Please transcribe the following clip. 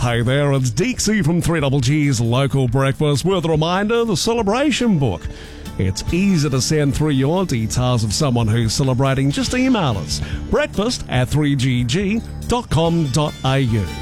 Hey there, it's Deeksy from 3GG's Local Breakfast with a reminder, the celebration book. It's easy to send through your details of someone who's celebrating. Just email us, breakfast@3gg.com.au.